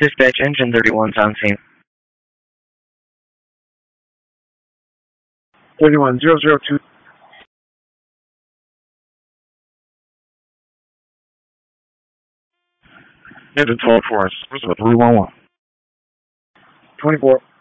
Dispatch engine 31's on scene. 31002. Engine 12 for us. Where's the 311? 24.